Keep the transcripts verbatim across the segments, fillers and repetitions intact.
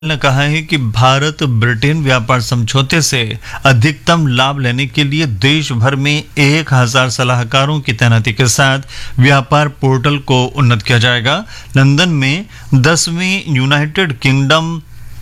ने कहा है कि भारत ब्रिटेन व्यापार समझौते से अधिकतम लाभ लेने के लिए देश भर में एक हजार सलाहकारों की तैनाती के साथ व्यापार पोर्टल को उन्नत किया जाएगा। लंदन में दसवीं यूनाइटेड किंगडम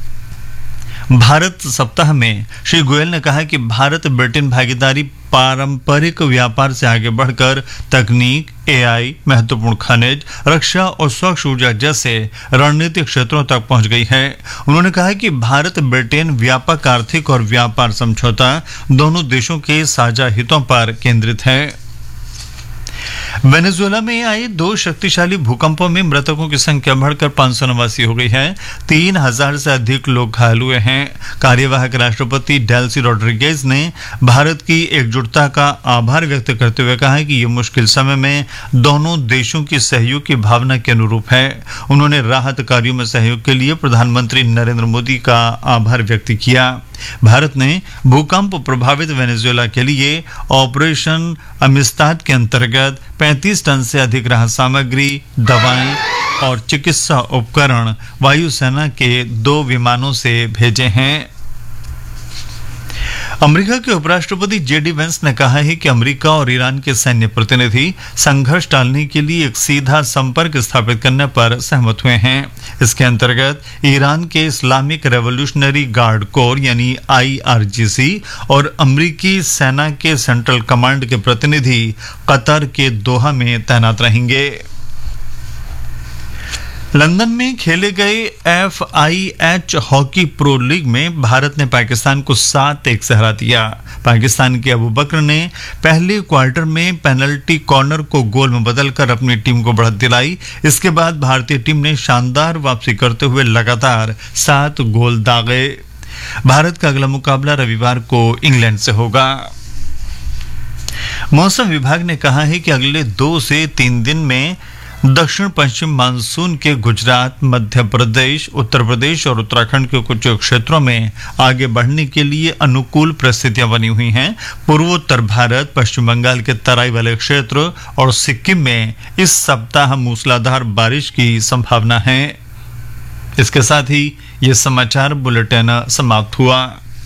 भारत सप्ताह में श्री गोयल ने कहा कि भारत ब्रिटेन भागीदारी पारंपरिक व्यापार से आगे बढ़कर तकनीक, एआई, महत्वपूर्ण खनिज, रक्षा और स्वच्छ ऊर्जा जैसे रणनीतिक क्षेत्रों तक पहुंच गई है। उन्होंने कहा कि भारत ब्रिटेन व्यापक आर्थिक और व्यापार समझौता दोनों देशों के साझा हितों पर केंद्रित है। वेनेजुएला में आए दो शक्तिशाली भूकंपों में मृतकों की संख्या बढ़कर पांच सौ नवासी हो गई है। तीन हजार से अधिक लोग घायल हुए हैं। कार्यवाहक राष्ट्रपति डेल्सी रोड्रिगेज ने भारत की एकजुटता का आभार व्यक्त करते हुए कहा कि ये मुश्किल समय में दोनों देशों की सहयोग की भावना के अनुरूप है। उन्होंने राहत कार्यों में सहयोग के लिए प्रधानमंत्री नरेंद्र मोदी का आभार व्यक्त किया। भारत ने भूकंप प्रभावित वेनेजुएला के लिए ऑपरेशन अमिस्ताद के अंतर्गत पैंतीस टन से अधिक राहत सामग्री, दवाएं और चिकित्सा उपकरण वायुसेना के दो विमानों से भेजे हैं। अमेरिका के उपराष्ट्रपति जे डी वेंस ने कहा है कि अमेरिका और ईरान के सैन्य प्रतिनिधि संघर्ष टालने के लिए एक सीधा संपर्क स्थापित करने पर सहमत हुए हैं। इसके अंतर्गत ईरान के इस्लामिक रेवोल्यूशनरी गार्ड कोर यानी आई आर जी सी और अमेरिकी सेना के सेंट्रल कमांड के प्रतिनिधि कतर के दोहा में तैनात रहेंगे। लंदन में खेले गए F I H hockey pro league में भारत ने पाकिस्तान को सात एक से हरा दिया। पाकिस्तान के अबू बकर ने पहले क्वार्टर में पेनल्टी कॉर्नर को गोल में बदलकर अपनी टीम को बढ़त दिलाई। इसके बाद भारतीय टीम ने शानदार वापसी करते हुए लगातार सात गोल दागे। भारत का अगला मुकाबला रविवार को इंग्लैंड से होगा। मौसम विभाग ने कहा है कि अगले दो से तीन दिन में दक्षिण पश्चिम मानसून के गुजरात, मध्य प्रदेश, उत्तर प्रदेश और उत्तराखंड के कुछ क्षेत्रों में आगे बढ़ने के लिए अनुकूल परिस्थितियां बनी हुई हैं। पूर्वोत्तर भारत, पश्चिम बंगाल के तराई वाले क्षेत्र और सिक्किम में इस सप्ताह मूसलाधार बारिश की संभावना है। इसके साथ ही ये समाचार बुलेटिन समाप्त हुआ।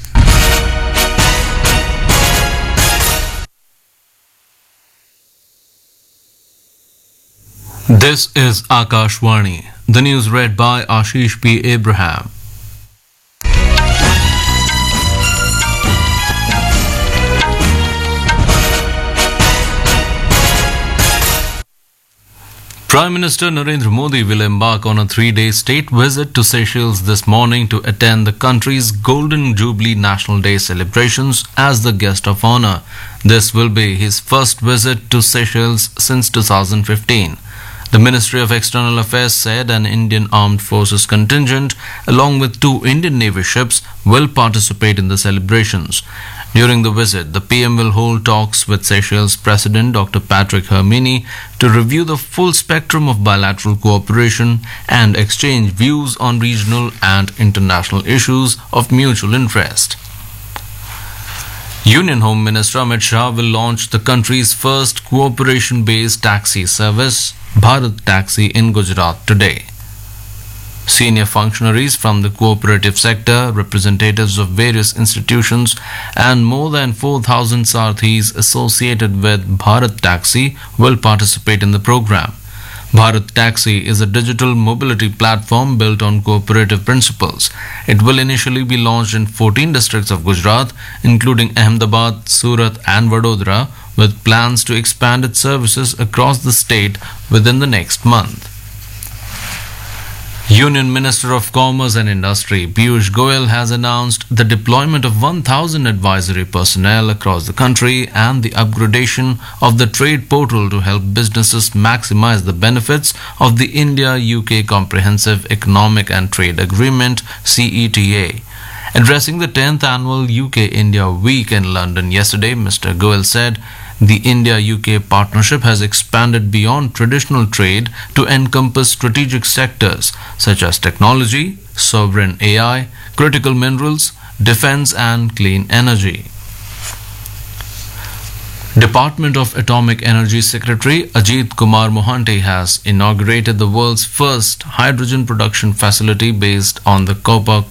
This is Akashvani. The news read by Ashish P. Abraham. Prime Minister Narendra Modi will embark on a three-day state visit to Seychelles this morning to attend the country's Golden Jubilee National Day celebrations as the guest of honor. This will be his first visit to Seychelles since two thousand fifteen. The Ministry of External Affairs said an Indian Armed Forces contingent, along with two Indian Navy ships, will participate in the celebrations. During the visit, the P M will hold talks with Seychelles President Doctor Patrick Hermini to review the full spectrum of bilateral cooperation and exchange views on regional and international issues of mutual interest. Union Home Minister Amit Shah will launch the country's first cooperation-based taxi service, Bharat Taxi, in Gujarat today. Senior functionaries from the cooperative sector, representatives of various institutions, and more than four thousand Sarathis associated with Bharat Taxi will participate in the program. Bharat Taxi is a digital mobility platform built on cooperative principles. It will initially be launched in fourteen districts of Gujarat, including Ahmedabad, Surat, and Vadodara, with plans to expand its services across the state within the next month. Union Minister of Commerce and Industry Piyush Goyal has announced the deployment of one thousand advisory personnel across the country and the upgradation of the trade portal to help businesses maximize the benefits of the India-U K Comprehensive Economic and Trade Agreement C E T A. Addressing the tenth annual U K-India Week in London yesterday, Mister Goyal said, the India-U K partnership has expanded beyond traditional trade to encompass strategic sectors such as technology, sovereign A I, critical minerals, defense and clean energy. Department of Atomic Energy Secretary Ajit Kumar Mohanty has inaugurated the world's first hydrogen production facility based on the copper